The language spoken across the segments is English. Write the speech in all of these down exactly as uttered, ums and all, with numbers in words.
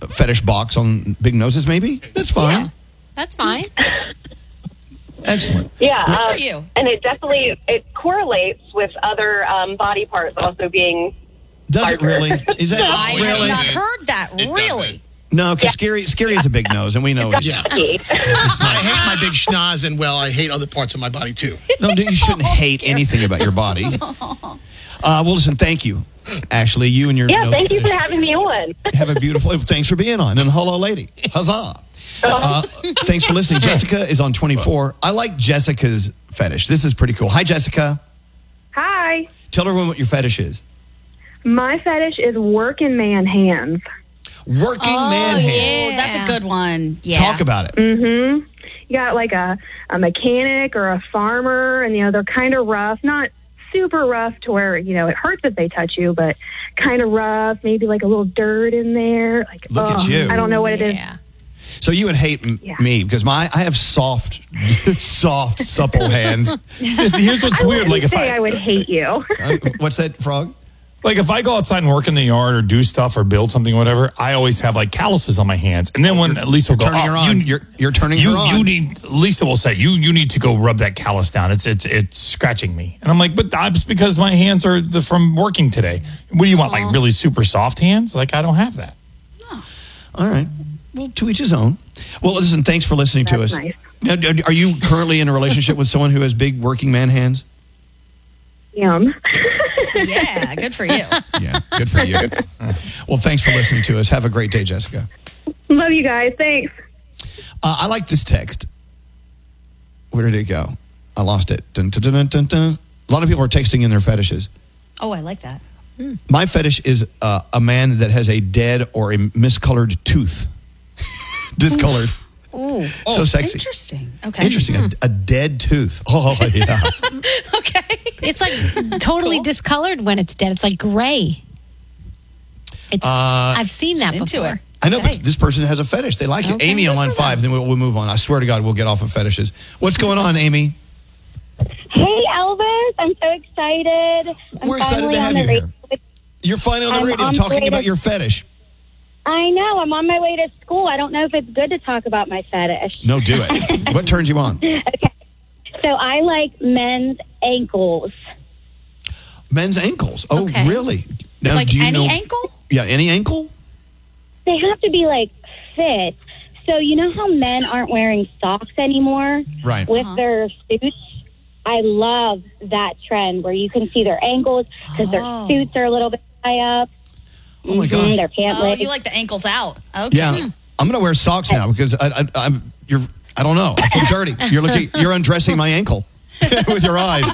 fetish box on big noses, maybe? That's fine. Yeah, that's fine. Excellent. Yeah. Good uh, for you. And it definitely, it correlates with other um, body parts also being Does it larger. really? Is that I really? have not heard that. It Really? doesn't. No, because Scary, Scary has a big nose, and we know it's... Yeah. I hate my big schnoz, and, well, I hate other parts of my body, too. No, you shouldn't hate anything about your body. Uh, well, listen, thank you, Ashley. You and your Yeah, nose thank you for fetish. having me on. Have a beautiful... Thanks for being on. And hello, lady. Huzzah. Uh, thanks for listening. Jessica is on twenty-four. I like Jessica's fetish. This is pretty cool. Hi, Jessica. Hi. Tell everyone what your fetish is. My fetish is working man hands. Working Oh, man hands. yeah. That's a good one. Yeah. Talk about it. Mm-hmm. You got like a, a mechanic or a farmer, and, you know, they're kind of rough. Not super rough to where, you know, it hurts if they touch you, but kind of rough. Maybe like a little dirt in there. Like, Look at ugh, you. I don't know what it is. Yeah. So you would hate m- Yeah. me because my I have soft, soft, supple hands. This- Here's what's I weird. wouldn't Like if say I, I would hate you. Uh, what's that, Frog? like if I go outside and work in the yard or do stuff or build something or whatever, I always have like calluses on my hands. And then when Lisa will go, Turning oh, her on. you, You're, you're turning you, her on. you need, Lisa will say, you you need to go rub that callus down. It's it's it's scratching me. And I'm like, but that's because my hands are the, from working today. What do you want, like really super soft hands? Like I don't have that. All right. Well, to each his own. Well, listen, thanks for listening to us. That's nice. Now, d- are you currently in a relationship with someone who has big working man hands? Yum. Yeah, good for you. Yeah, good for you. Well, thanks for listening to us. Have a great day, Jessica. Love you guys. Thanks. Uh, I like this text. Where did it go? I lost it. Dun, dun, dun, dun, dun, dun. A lot of people are texting in their fetishes. Oh, I like that. My fetish is uh, a man that has a dead or a miscolored tooth. Discolored. Ooh. So Oh, sexy. Interesting. Okay. Interesting. A, a dead tooth. Oh, yeah. Okay. It's like totally Cool. discolored when it's dead. It's like gray. It's, Uh, I've seen that Into before. it. I know, Okay. but this person has a fetish. They like it. Okay, Amy on good line for five, then we'll, we'll move on. I swear to God, we'll get off of fetishes. What's going on, Amy? Hey, Elvis. I'm so excited. I'm We're excited finally to have on the you radio. here. You're finally on the I'm radio on the talking way about to- your fetish. I know. I'm on my way to school. I don't know if it's good to talk about my fetish. No, do it. What turns you on? So I like men's ankles. Men's ankles. Oh, Okay. really? Now, Like do you any know- ankle? Yeah, any ankle? They have to be, like, fit. So you know how men aren't wearing socks anymore Right. with their suits? I love that trend where you can see their ankles because Oh. their suits are a little bit high up. Oh, my Mhm, gosh. Their pant Oh, legs. you like the ankles out. Okay. Yeah. I'm going to wear socks now because I, I, I'm, you're, I don't know. I feel dirty. You're looking, you're undressing my ankle with your eyes.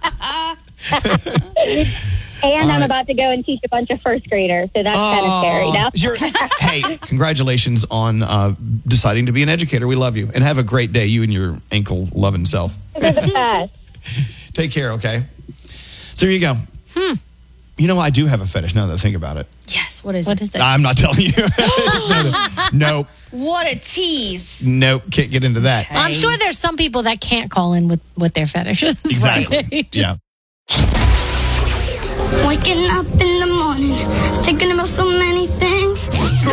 And I'm right. about to go and teach a bunch of first graders, so that's kind of scary. Oh, Now. you're- hey, congratulations on uh, deciding to be an educator. We love you. And have a great day, you and your ankle loving self. They're the best. Take care, okay? So here you go. Hmm. You know, I do have a fetish now that I think about it. Yes. What is What it? is it? I'm not telling you. Nope. What a tease. Nope. Can't get into that. Well, I'm sure there's some people that can't call in with, with their fetishes. Exactly. Right? Yeah. Waking up in the morning, thinking about so many things.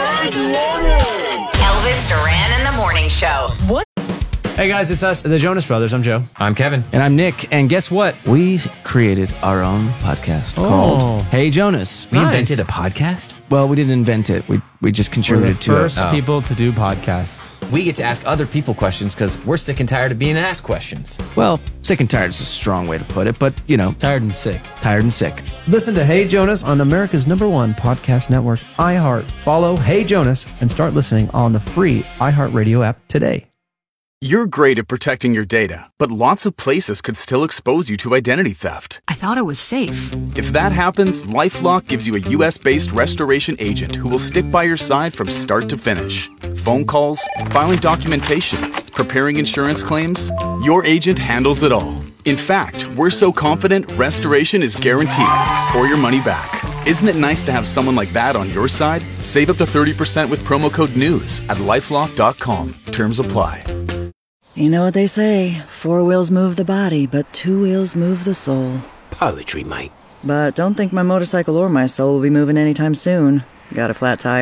Elvis Duran in the Morning Show. What? Hey guys, it's us, the Jonas Brothers. I'm Joe. I'm Kevin. And I'm Nick. And guess what? We created our own podcast Oh. called Hey Jonas. We Nice. invented a podcast? Well, we didn't invent it. We we just We're contributed the to first it. people to do podcasts. We get to ask other people questions because we're sick and tired of being asked questions. Well, sick and tired is a strong way to put it, but you know, tired and sick. Tired and sick. Listen to Hey Jonas on America's number one podcast network, iHeart. Follow Hey Jonas and start listening on the free iHeartRadio app today. You're great at protecting your data, but lots of places could still expose you to identity theft. I thought it was safe. If that happens, LifeLock gives you a U S-based restoration agent who will stick by your side from start to finish. Phone calls, filing documentation, preparing insurance claims, your agent handles it all. In fact, we're so confident restoration is guaranteed or your money back. Isn't it nice to have someone like that on your side? Save up to thirty percent with promo code NEWS at lifelock dot com. Terms apply. You know what they say, four wheels move the body, but two wheels move the soul. Poetry, mate. But don't think my motorcycle or my soul will be moving anytime soon. Got a flat tire.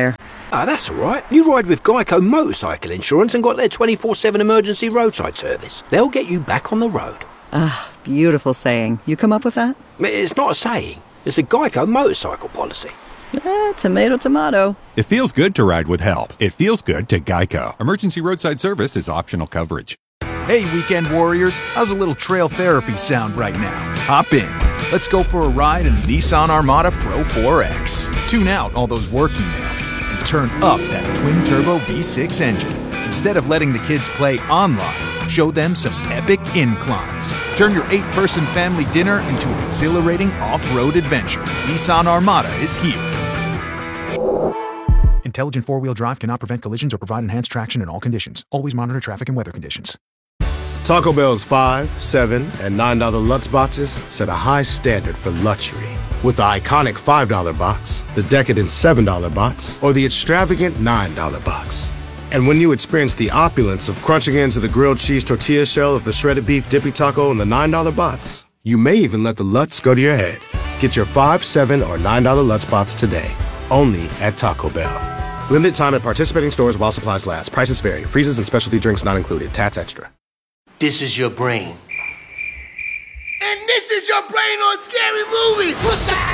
Ah, that's all right. You ride with Geico Motorcycle Insurance and got their twenty-four seven emergency roadside service. They'll get you back on the road. Ah, beautiful saying. You come up with that? It's not a saying. It's a Geico motorcycle policy. Eh, tomato, tomato. It feels good to ride with help. It feels good to Geico. Emergency roadside service is optional coverage. Hey, weekend warriors. How's a little trail therapy sound right now? Hop in. Let's go for a ride in the Nissan Armada Pro four X. Tune out all those work emails and turn up that twin-turbo V six engine. Instead of letting the kids play online, show them some epic inclines. Turn your eight-person family dinner into an exhilarating off-road adventure. Nissan Armada is here. Intelligent four-wheel drive cannot prevent collisions or provide enhanced traction in all conditions. Always monitor traffic and weather conditions. Taco Bell's five, seven, and nine dollar Lutz boxes set a high standard for luxury. With the iconic five dollar box, the decadent seven dollar box, or the extravagant nine dollar box. And when you experience the opulence of crunching into the grilled cheese tortilla shell of the shredded beef dippy taco in the nine dollar box, you may even let the Lutz go to your head. Get your five, seven, or nine dollar Lutz box today, only at Taco Bell. Limited time at participating stores while supplies last. Prices vary. Freezes and specialty drinks not included. Tats extra. This is your brain. And this is your brain on Scary Movie. What's up?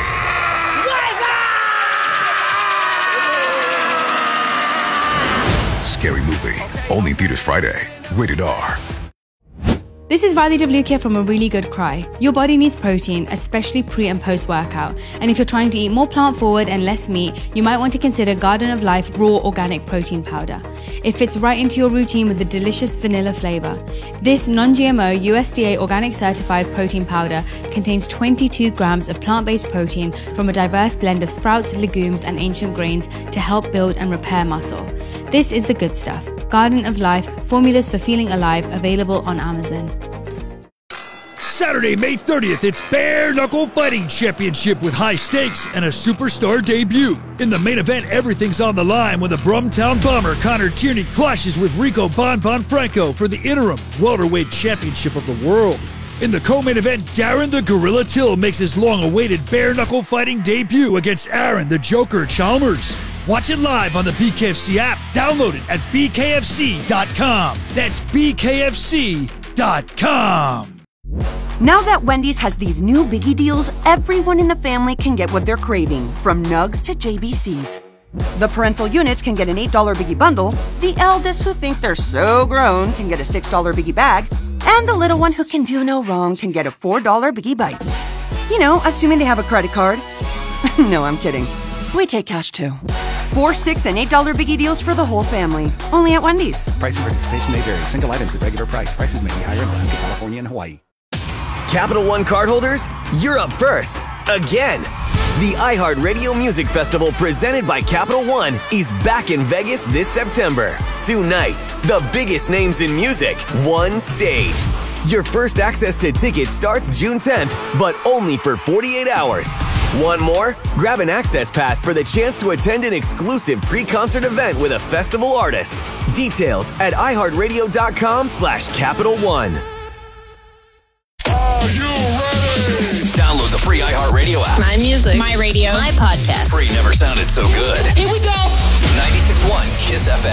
Scary Movie. Only theaters Friday. Rated R. This is Riley DeVluke from A Really Good Cry. Your body needs protein, especially pre and post workout. And if you're trying to eat more plant forward and less meat, you might want to consider Garden of Life Raw Organic Protein Powder. It fits right into your routine with a delicious vanilla flavor. This non-G M O U S D A organic certified protein powder contains twenty-two grams of plant-based protein from a diverse blend of sprouts, legumes, and ancient grains to help build and repair muscle. This is the good stuff. Garden of Life, formulas for feeling alive, available on Amazon. Saturday, May thirtieth, it's Bare Knuckle Fighting Championship with high stakes and a superstar debut. In the main event, everything's on the line when the Brumtown Bomber Connor Tierney clashes with Rico Bon Bon Franco for the interim welterweight championship of the world. In the co-main event, Darren the Gorilla Till makes his long-awaited Bare Knuckle Fighting debut against Aaron the Joker Chalmers. Watch it live on the B K F C app. Download it at B K F C dot com. That's B K F C dot com. Now that Wendy's has these new biggie deals, everyone in the family can get what they're craving, from nugs to J B Cs. The parental units can get an eight dollar biggie bundle, the eldest who think they're so grown can get a six dollar biggie bag, and the little one who can do no wrong can get a four dollar biggie bites. You know, assuming they have a credit card. No, I'm kidding. We take cash too. Four, six, and eight dollar biggie deals for the whole family. Only at Wendy's. Price and participation may vary. Single items at regular price. Prices may be higher in Alaska, California, and Hawaii. Capital One cardholders, you're up first. Again. The iHeartRadio Music Festival presented by Capital One is back in Vegas this September. Two nights, the biggest names in music, one stage. Your first access to tickets starts June tenth, but only for forty-eight hours. Want more? Grab an access pass for the chance to attend an exclusive pre-concert event with a festival artist. Details at iHeartRadio.com slash Capital One. Download the free iHeartRadio app. My music. My radio. My podcast. Free never sounded so good. Here we go. ninety-six point one Kiss F M.